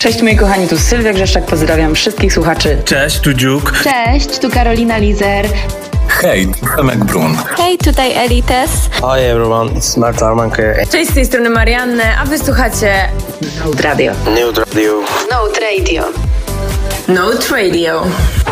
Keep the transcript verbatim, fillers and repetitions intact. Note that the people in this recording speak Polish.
Cześć moi kochani, tu Sylwia Grzeszczak, pozdrawiam wszystkich słuchaczy. Cześć, tu Dziuk. Cześć, tu Karolina Lizer. Hej, tu Tomek Brun. Hej, tutaj Elites. Hi everyone, it's Marta Armanke. Cześć, z tej strony Marianne, a wy słuchacie Note Radio. Note Radio. Note Radio. Note Radio.